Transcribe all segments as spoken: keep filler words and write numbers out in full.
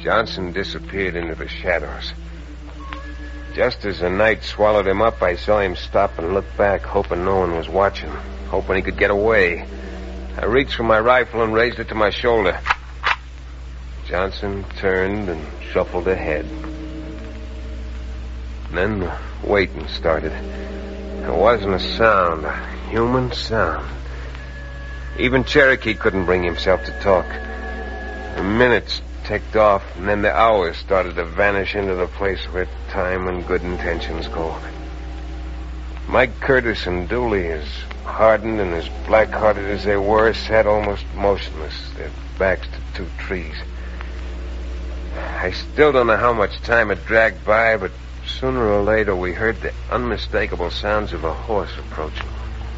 Johnson disappeared into the shadows. Just as the night swallowed him up, I saw him stop and look back, hoping no one was watching, hoping he could get away. I reached for my rifle and raised it to my shoulder. Johnson turned and shuffled ahead. Then the waiting started. There wasn't a sound, a human sound. Even Cherokee couldn't bring himself to talk. The minutes ticked off, and then the hours started to vanish into the place where time and good intentions go. Mike Curtis and Dooley, as hardened and as black-hearted as they were, sat almost motionless, their backs to two trees. I still don't know how much time had dragged by, but sooner or later we heard the unmistakable sounds of a horse approaching.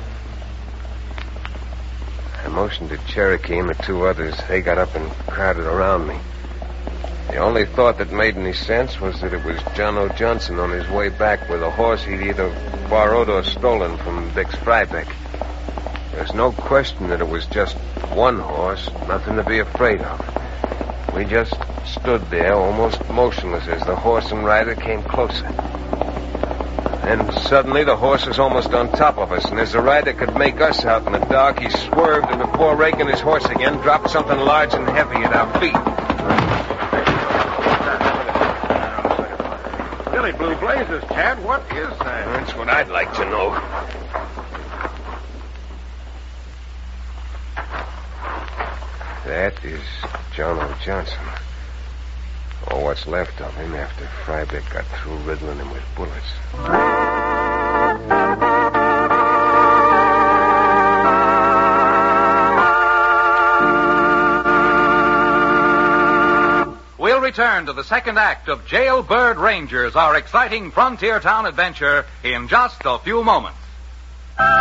I motioned to Cherokee and the two others. They got up and crowded around me. The only thought that made any sense was that it was John O. Johnson on his way back with a horse he'd either borrowed or stolen from Dix Frybeck. There's no question that it was just one horse, nothing to be afraid of. We just stood there, almost motionless, as the horse and rider came closer. Then suddenly the horse was almost on top of us, and as the rider could make us out in the dark, he swerved and before raking his horse again, dropped something large and heavy at our feet. Billy Blue Blazes, Chad, what is that? That's what I'd like to know. That is John O. Johnson. Or what's left of him after Frybeck got through riddling him with bullets. We'll return to the second act of Jailbird Rangers, our exciting frontier town adventure, in just a few moments.